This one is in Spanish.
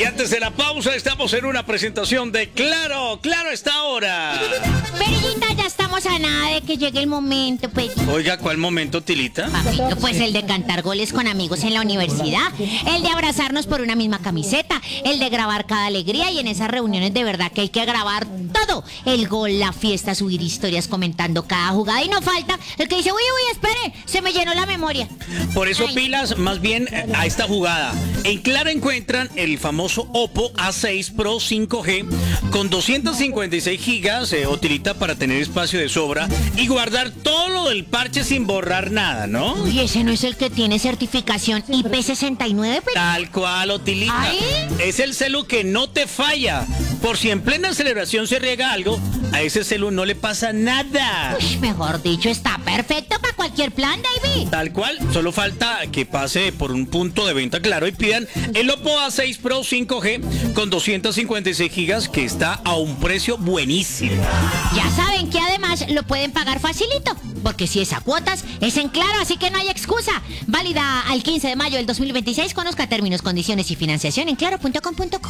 Y antes de la pausa estamos en una presentación de Claro, Claro está ahora. Perillita, ya estamos a nada de que llegue el momento, pues. Oiga, ¿cuál momento, Tilita? Papito, pues el de cantar goles con amigos en la universidad, el de abrazarnos por una misma camiseta, el de grabar cada alegría y en esas reuniones de verdad que hay que grabar todo. El gol, la fiesta, subir historias comentando cada jugada y no falta el que dice, uy, espere, se me llenó la memoria. Por eso Ay. pilas más bien a esta jugada. En Claro encuentran el famoso Oppo A6 Pro 5G con 256 gigas o Tilita para tener espacio de sobra y guardar todo lo del parche sin borrar nada, ¿no? Uy, ese no es el que tiene certificación IP69, pues. Tal cual, Otilita. ¿Ay? Es el celu que no te falla. Por si en plena celebración se riega algo, a ese celu no le pasa nada. Uy, mejor dicho, está perfecto para cualquier plan, David. Tal cual, solo falta que pase por un punto de venta Claro y pidan el Oppo A6 Pro 5G con 256 gigas que está a un precio buenísimo. Ya saben que además lo pueden pagar facilito, porque si es a cuotas, es en Claro, así que no hay excusa. Válida al 15 de mayo del 2026, conozca términos, condiciones y financiación en claro.com.co.